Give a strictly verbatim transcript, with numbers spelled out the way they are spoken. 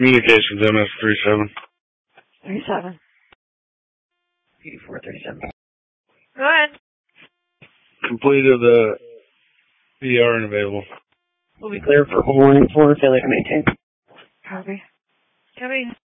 Communications M S three seven. three seven. eighty-four thirty-seven. Go ahead. Completed the P R and available. Will be clear for warning for failure to maintain. Copy. Copy.